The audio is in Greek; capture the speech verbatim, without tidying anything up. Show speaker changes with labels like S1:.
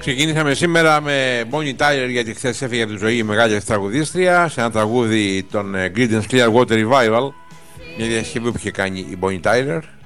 S1: Ξεκινήσαμε σήμερα με Bonnie Tyler, γιατί χθες έφυγε από τη ζωή η μεγάλη τραγουδίστρια, σε ένα τραγούδι των Creedence Clearwater Revival, μια διασκευή που είχε κάνει η Bonnie Tyler.